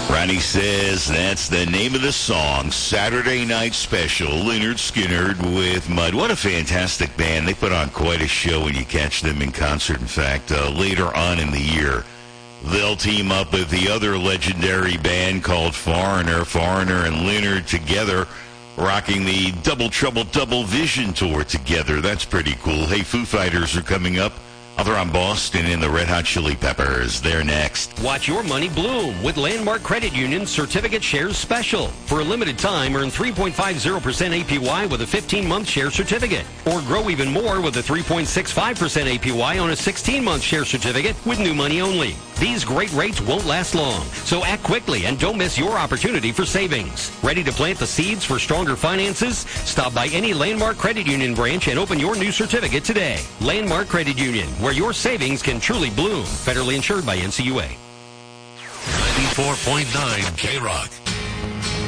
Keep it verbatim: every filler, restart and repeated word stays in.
Ronnie says that's the name of the song, Saturday Night Special, Lynyrd Skynyrd with Mud. What a fantastic band. They put on quite a show when you catch them in concert. In fact, uh, later on in the year, they'll team up with the other legendary band called Foreigner. Foreigner and Lynyrd together, rocking the Double Trouble Double Vision tour together. That's pretty cool. Hey, Foo Fighters are coming up. They're on Boston in the Red Hot Chili Peppers. They're next. Watch your money bloom with Landmark Credit Union Certificate Shares Special. For a limited time, earn three point five zero percent A P Y with a fifteen-month share certificate. Or grow even more with a three point six five percent A P Y on a sixteen-month share certificate with new money only. These great rates won't last long, so act quickly and don't miss your opportunity for savings. Ready to plant the seeds for stronger finances? Stop by any Landmark Credit Union branch and open your new certificate today. Landmark Credit Union, where your savings can truly bloom. Federally insured by N C U A. ninety-four point nine K-Rock.